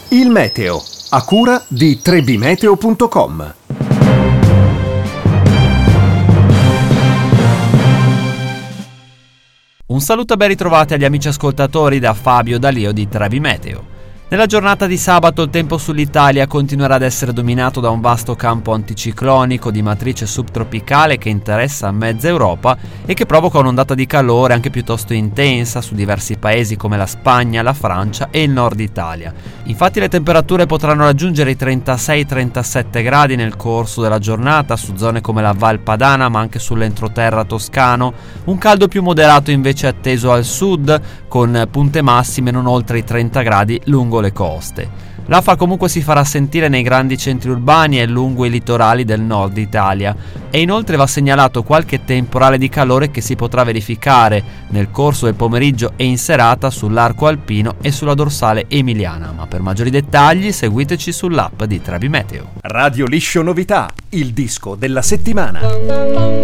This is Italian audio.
Il meteo, a cura di trebimeteo.com. Un saluto e ben ritrovati agli amici ascoltatori da Fabio D'Alio di Trebi Meteo. Nella giornata di sabato il tempo sull'Italia continuerà ad essere dominato da un vasto campo anticiclonico di matrice subtropicale che interessa mezza Europa e che provoca un'ondata di calore anche piuttosto intensa su diversi paesi come la Spagna, la Francia e il nord Italia. Infatti le temperature potranno raggiungere i 36-37 gradi nel corso della giornata su zone come la Val Padana ma anche sull'entroterra toscano, un caldo più moderato invece atteso al sud con punte massime non oltre i 30 gradi lungo le coste. L'afa comunque si farà sentire nei grandi centri urbani e lungo i litorali del nord Italia e inoltre va segnalato qualche temporale di calore che si potrà verificare nel corso del pomeriggio e in serata sull'arco alpino e sulla dorsale emiliana, ma per maggiori dettagli seguiteci sull'app di Trebi Meteo. Radio Liscio Novità, il disco della settimana.